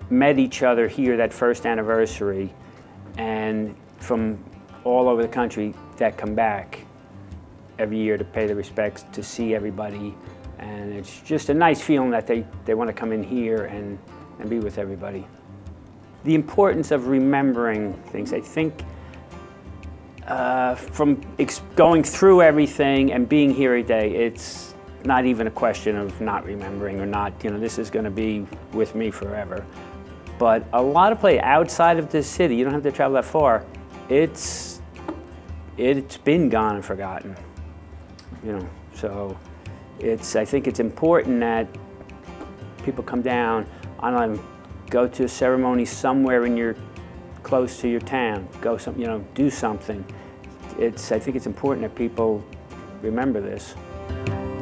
met each other here that first anniversary, and from all over the country that come back every year to pay the respects, to see everybody. And it's just a nice feeling that they want to come in here and be with everybody. The importance of remembering things, I think, from going through everything and being here every day, it's not even a question of not remembering or not, you know, this is going to be with me forever. But a lot of places outside of this city, you don't have to travel that far, it's been gone and forgotten, you know. So I think it's important that people come down, I don't know, go to a ceremony somewhere close to your town, you know, do something. I think it's important that people remember this.